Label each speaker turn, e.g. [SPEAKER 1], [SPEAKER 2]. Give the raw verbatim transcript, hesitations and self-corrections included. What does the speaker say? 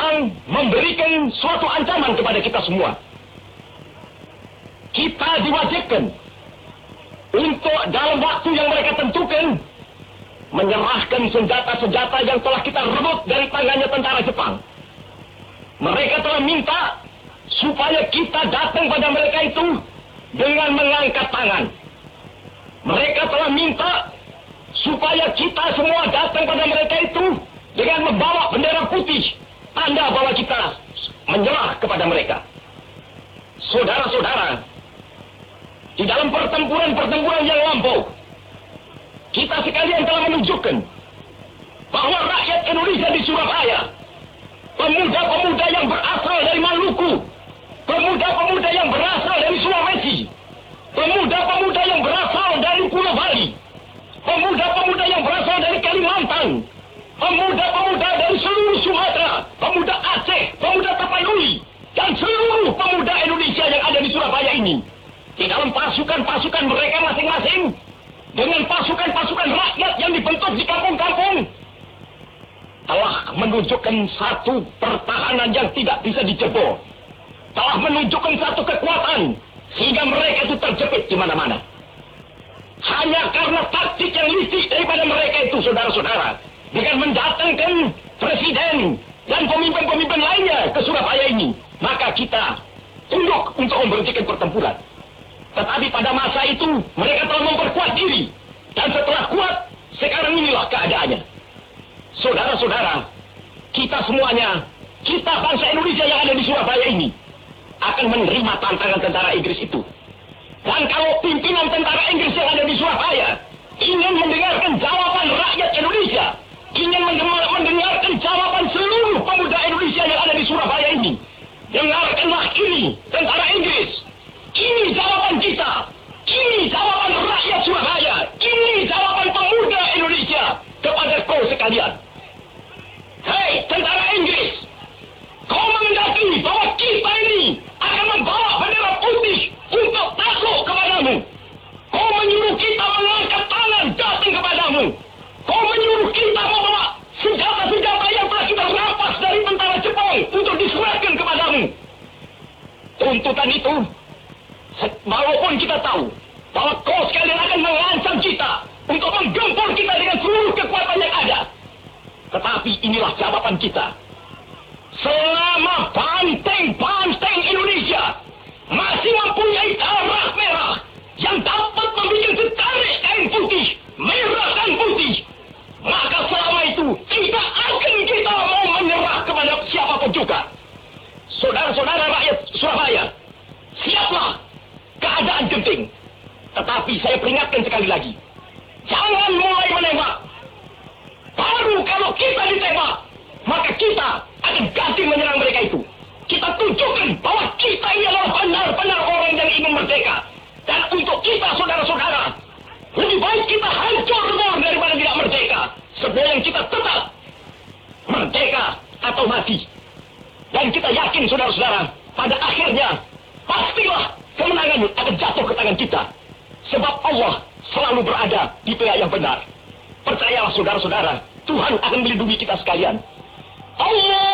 [SPEAKER 1] datang memberikan suatu ancaman kepada kita semua. Kita diwajibkan untuk dalam waktu yang mereka tentukan menyerahkan senjata-senjata yang telah kita rebut dari tangannya tentara Jepang. Mereka telah minta supaya kita datang pada mereka itu dengan mengangkat tangan. Mereka telah minta supaya kita semua datang pada mereka itu dengan membawa bendera putih, tanda bahwa kita menyerah kepada mereka. Saudara-saudara, di dalam pertempuran-pertempuran yang lampau, kita sekalian telah menunjukkan bahwa rakyat Indonesia di Surabaya, pemuda-pemuda yang berasal dari Maluku, pemuda-pemuda yang berasal dari Sulawesi, pemuda-pemuda yang berasal dari Pulau Bali, pemuda-pemuda yang berasal dari Kalimantan, pemuda-pemuda dari seluruh Sumatera, pemuda Aceh, pemuda Tapanuli, dan seluruh pemuda Indonesia yang ada di Surabaya ini, di dalam pasukan-pasukan mereka masing-masing, dengan pasukan-pasukan rakyat yang dibentuk di kampung-kampung, telah menunjukkan satu pertahanan yang tidak bisa dijebol, telah menunjukkan satu kekuatan sehingga mereka itu terjepit di mana-mana. Hanya karena taktik yang licik daripada mereka itu, saudara-saudara, dengan mendatangkan presiden dan pemimpin-pemimpin lainnya ke Surabaya ini, maka kita tunduk untuk memberhentikan pertempuran. Tetapi pada masa itu mereka telah memperkuat diri, dan setelah kuat, sekarang inilah keadaannya. Saudara-saudara, kita semuanya, kita bangsa Indonesia yang ada di Surabaya ini, akan menerima tantangan tentara Inggris itu. Dan kalau pimpinan tentara Inggris yang ada di Surabaya ingin mendengarkan jawaban rakyat Indonesia, ingin mendengarkan jawaban seluruh pemuda Indonesia yang ada di Surabaya ini, dengarkanlah ini, tentara Inggris. Ini jawaban kita. Ini jawaban rakyat Surabaya. Ini jawaban pemuda Indonesia kepada kau sekalian. Hei, tentara Inggris, kau mengendaki bahwa kita ini akan membawa bendera putih untuk takluk kepadamu. Kau menyuruh kita mengangkat tangan datang kepadamu. Kau menyuruh kita membawa senjata-senjata yang telah kita rampas dari tentara Jepang untuk diserahkan kepadamu. Tuntutan itu, walaupun kita tahu bahwa kau sekalian akan mengancam kita untuk menggempur kita dengan seluruh kekuatan yang ada, tetapi inilah jawaban kita. Selama banteng-banteng Indonesia masih mempunyai darah merah yang dapat membuat setarik kain putih, merah dan putih, maka selama itu tidak akan kita mau menyerah kepada siapapun juga. Saudara-saudara rakyat Surabaya, siaplah, keadaan genting. Tetapi saya peringatkan sekali lagi, jangan mulai menembak. Baru kalau kita ditembak, maka kita akan ganti menyerang mereka itu. Kita tunjukkan bahwa kita ini adalah benar-benar orang yang ingin merdeka. Dan untuk kita, saudara-saudara, lebih baik kita hancur lebur daripada tidak merdeka. Sebelum yang kita tetap merdeka atau mati. Dan kita yakin, saudara-saudara, pada akhirnya pastilah kemenangan akan jatuh ke tangan kita. Sebab Allah selalu berada di pihak yang benar. Percayalah, saudara-saudara, Tuhan akan melindungi kita sekalian. Allah